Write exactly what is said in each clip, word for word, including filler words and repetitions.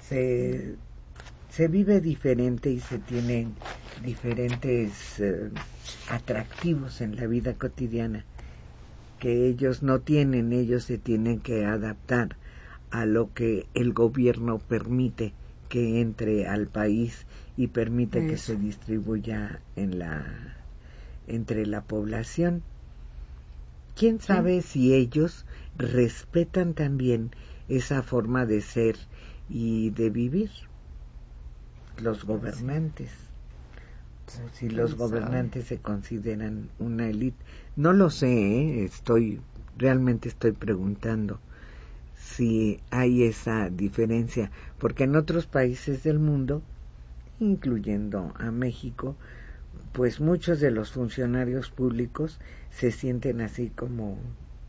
se, se vive diferente y se tienen diferentes eh, atractivos en la vida cotidiana que ellos no tienen. Ellos se tienen que adaptar a lo que el gobierno permite que entre al país y permite Eso. que se distribuya en la entre la población. ¿Quién sabe sí. si ellos respetan también esa forma de ser y de vivir? Los gobernantes. Sí. Si los gobernantes sabe? se consideran una élite. No lo sé, ¿eh? estoy realmente estoy preguntando si hay esa diferencia, porque en otros países del mundo, incluyendo a México, pues muchos de los funcionarios públicos se sienten así como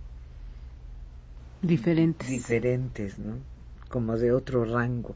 diferentes, diferentes, ¿no? Como de otro rango.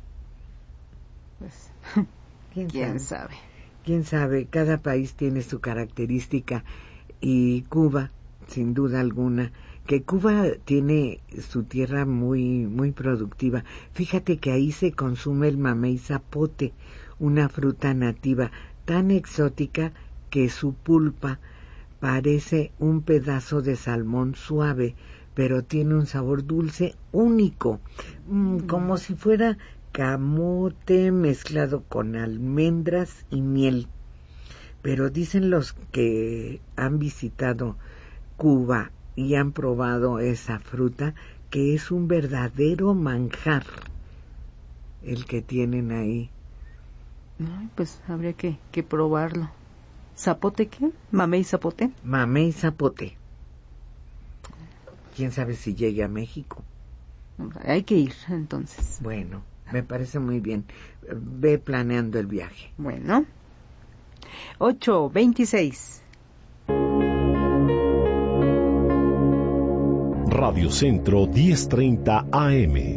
Pues, ¿Quién, ¿quién sabe? sabe? ¿Quién sabe? Cada país tiene su característica y Cuba, sin duda alguna, que Cuba tiene su tierra muy muy productiva. Fíjate que ahí se consume el mamey zapote, una fruta nativa tan exótica que su pulpa parece un pedazo de salmón suave, pero tiene un sabor dulce único, mm, como si fuera camote mezclado con almendras y miel. Pero dicen los que han visitado Cuba y han probado esa fruta que es un verdadero manjar el que tienen ahí. Ay, pues habría que, que probarlo. ¿Zapote qué? ¿Mamey zapote? Mamey zapote. ¿Quién sabe si llegue a México? Hay que ir, entonces. Bueno, me parece muy bien. Ve planeando el viaje. Bueno. ocho veintiséis. Radio Centro diez treinta A M.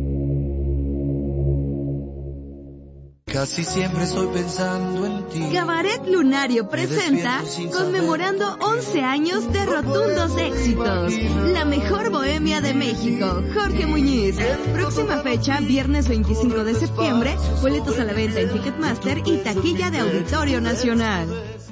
Casi siempre estoy pensando en ti. Cabaret Lunario presenta, conmemorando once años de rotundos éxitos, la mejor bohemia de México, Jorge Muñiz. Próxima fecha, viernes veinticinco de septiembre, boletos a la venta en Ticketmaster y taquilla de Auditorio Nacional.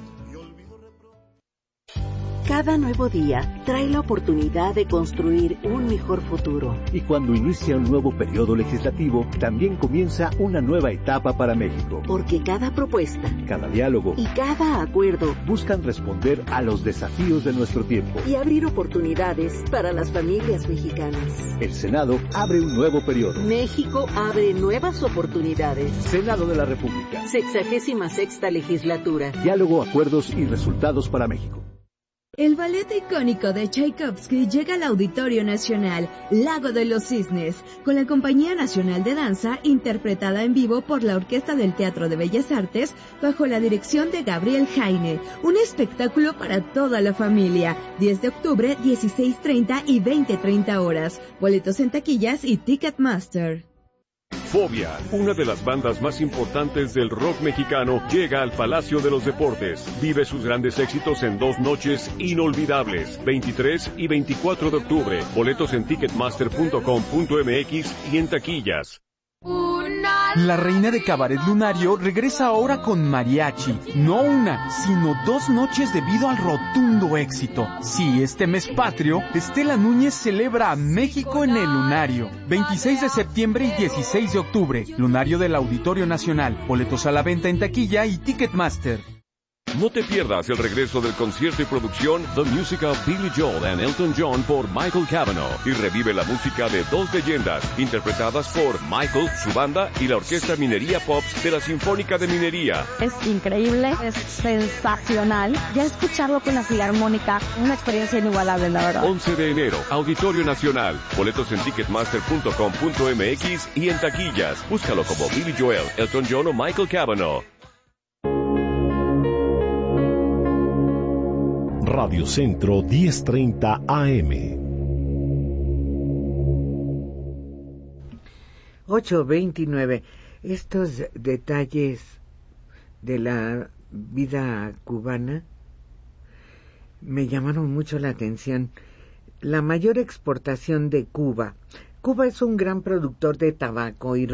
Cada nuevo día trae la oportunidad de construir un mejor futuro. Y cuando inicia un nuevo periodo legislativo, también comienza una nueva etapa para México. Porque cada propuesta, cada diálogo y cada acuerdo buscan responder a los desafíos de nuestro tiempo y abrir oportunidades para las familias mexicanas. El Senado abre un nuevo periodo. México abre nuevas oportunidades. Senado de la República. Sexagésima sexta legislatura. Diálogo, acuerdos y resultados para México. El ballet icónico de Tchaikovsky llega al Auditorio Nacional, Lago de los Cisnes, con la Compañía Nacional de Danza, interpretada en vivo por la Orquesta del Teatro de Bellas Artes, bajo la dirección de Gabriel Jaine. Un espectáculo para toda la familia. diez de octubre, dieciséis treinta y veinte treinta horas. Boletos en taquillas y Ticketmaster. Fobia, una de las bandas más importantes del rock mexicano, llega al Palacio de los Deportes. Vive sus grandes éxitos en dos noches inolvidables, veintitrés y veinticuatro de octubre. Boletos en ticketmaster punto com punto m x y en taquillas. La reina de Cabaret Lunario regresa ahora con mariachi. No una, sino dos noches debido al rotundo éxito. Sí, este mes patrio, Estela Núñez celebra a México en el Lunario. veintiséis de septiembre y dieciséis de octubre. Lunario del Auditorio Nacional. Boletos a la venta en taquilla y Ticketmaster. No te pierdas el regreso del concierto y producción The Music of Billy Joel and Elton John por Michael Cavanaugh y revive la música de dos leyendas interpretadas por Michael, su banda y la Orquesta Minería Pops de la Sinfónica de Minería. Es increíble, es sensacional. Ya escucharlo con la Filarmónica, una experiencia inigualable, la verdad. once de enero, Auditorio Nacional. Boletos en ticketmaster punto com punto m x y en taquillas. Búscalo como Billy Joel, Elton John o Michael Cavanaugh. Radio Centro diez treinta A M. ocho veintinueve. Estos detalles de la vida cubana me llamaron mucho la atención. La mayor exportación de Cuba. Cuba es un gran productor de tabaco y